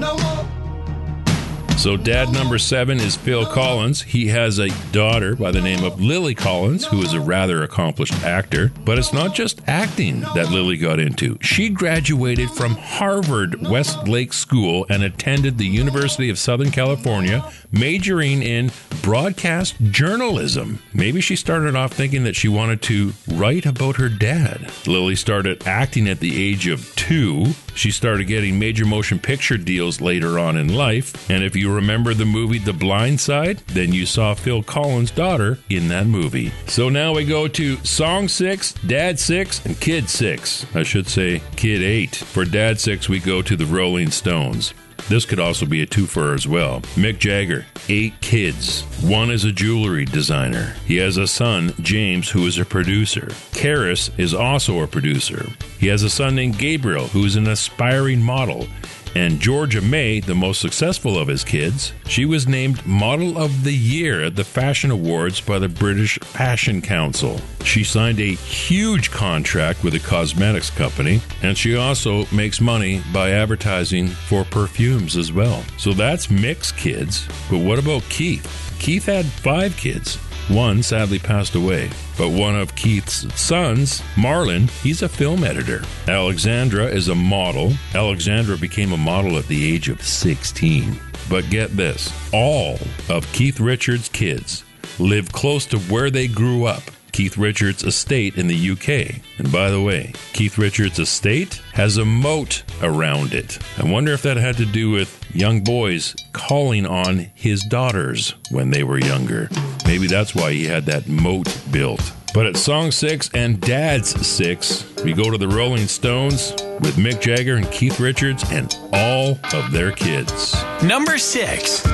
So dad number 7 is Phil Collins. He has a daughter by the name of Lily Collins, who is a rather accomplished actor. But it's not just acting that Lily got into. She graduated from Harvard Westlake School and attended the University of Southern California, majoring in broadcast journalism. Maybe she started off thinking that she wanted to write about her dad. Lily started acting at the age of 2. She started getting major motion picture deals later on in life. And if you remember the movie The Blind Side, then you saw Phil Collins' daughter in that movie. So now we go to Song 6, Dad 6, and Kid 6. I should say Kid 8. For Dad 6, we go to the Rolling Stones. This could also be a twofer as well. Mick Jagger, 8 kids. 1 is a jewelry designer. He has a son, James, who is a producer. Karis is also a producer. He has a son named Gabriel, who is an aspiring model. And Georgia May, the most successful of his kids, she was named Model of the Year at the Fashion Awards by the British Fashion Council. She signed a huge contract with a cosmetics company, and she also makes money by advertising for perfumes as well. So that's Mick's kids. But what about Keith? Keith had 5 kids. 1 sadly passed away, but one of Keith's sons, Marlon, he's a film editor. Alexandra is a model. Alexandra became a model at the age of 16. But get this, all of Keith Richards' kids live close to where they grew up, Keith Richards' estate in the UK. And by the way, Keith Richards' estate has a moat around it. I wonder if that had to do with young boys calling on his daughters when they were younger. Maybe that's why he had that moat built. But at Song 6 and Dad's 6, we go to the Rolling Stones with Mick Jagger and Keith Richards and all of their kids. Number 6.